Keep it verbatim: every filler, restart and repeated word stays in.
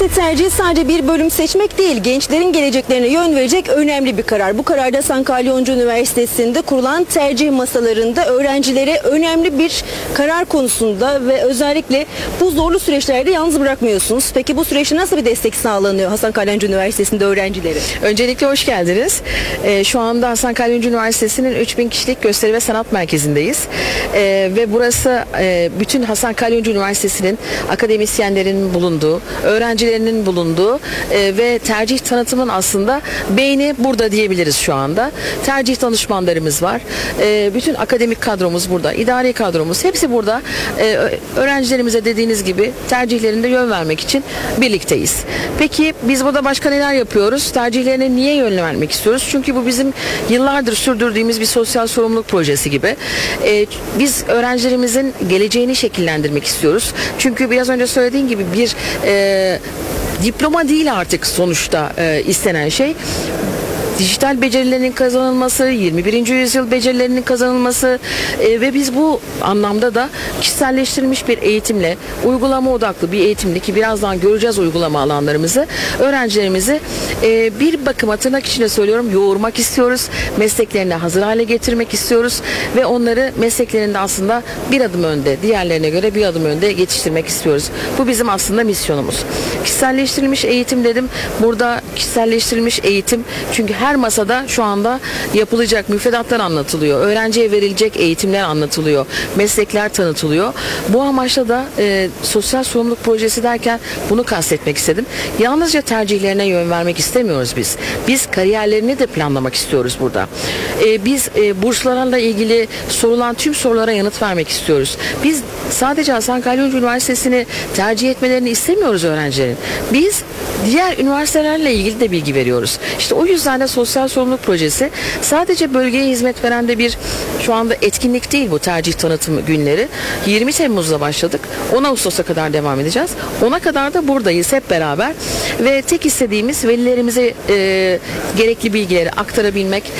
Üniversite tercihi sadece bir bölüm seçmek değil, gençlerin geleceklerine yön verecek önemli bir karar. Bu kararda Hasan Kalyoncu Üniversitesi'nde kurulan tercih masalarında öğrencilere önemli bir karar konusunda ve özellikle bu zorlu süreçlerde yalnız bırakmıyorsunuz. Peki bu süreçte nasıl bir destek sağlanıyor Hasan Kalyoncu Üniversitesi'nde öğrencilere? Öncelikle hoş geldiniz. Ee, şu anda Hasan Kalyoncu Üniversitesi'nin üç bin kişilik gösteri ve sanat merkezindeyiz. Ee, ve burası e, bütün Hasan Kalyoncu Üniversitesi'nin akademisyenlerin bulunduğu, öğrencilerinin bulunduğu e, ve tercih tanıtımın aslında beyni burada diyebiliriz şu anda. Tercih danışmanlarımız var. E, bütün akademik kadromuz burada, idari kadromuz hepsi burada. E, öğrencilerimize dediğiniz gibi tercihlerinde yön vermek için birlikteyiz. Peki biz burada başka neler yapıyoruz? Tercihlerine niye yön vermek istiyoruz? Çünkü bu bizim yıllardır sürdürdüğümüz bir sosyal sorumluluk projesi gibi. E, biz öğrencilerimizin geleceğini şekillendirmek istiyoruz. Çünkü biraz önce söylediğim gibi bir e, diploma değil artık sonuçta e, istenen şey. Dijital becerilerin kazanılması, yirmi birinci yüzyıl becerilerinin kazanılması e, ve biz bu anlamda da kişiselleştirilmiş bir eğitimle, uygulama odaklı bir eğitimle ki birazdan göreceğiz uygulama alanlarımızı, öğrencilerimizi e, bir bakıma tırnak içinde söylüyorum yoğurmak istiyoruz. Mesleklerine hazır hale getirmek istiyoruz ve onları mesleklerinde aslında bir adım önde, diğerlerine göre bir adım önde yetiştirmek istiyoruz. Bu bizim aslında misyonumuz. Kişiselleştirilmiş eğitim dedim. Burada kişiselleştirilmiş eğitim çünkü her masada şu anda yapılacak müfredatlar anlatılıyor. Öğrenciye verilecek eğitimler anlatılıyor. Meslekler tanıtılıyor. Bu amaçla da e, sosyal sorumluluk projesi derken bunu kastetmek istedim. Yalnızca tercihlerine yön vermek istemiyoruz biz. Biz kariyerlerini de planlamak istiyoruz burada. E, biz e, burslarla ilgili sorulan tüm sorulara yanıt vermek istiyoruz. Biz sadece Hasan Kalyoncu Üniversitesi'ni tercih etmelerini istemiyoruz öğrencilerin. Biz diğer üniversitelerle ilgili de bilgi veriyoruz. İşte o yüzden de sosyal sorumluluk projesi sadece bölgeye hizmet veren de bir şu anda etkinlik değil bu tercih tanıtımı günleri. yirmi Temmuz'da başladık. on Ağustos'a kadar devam edeceğiz. ona kadar da buradayız hep beraber ve tek istediğimiz velilerimize e, gerekli bilgileri aktarabilmek,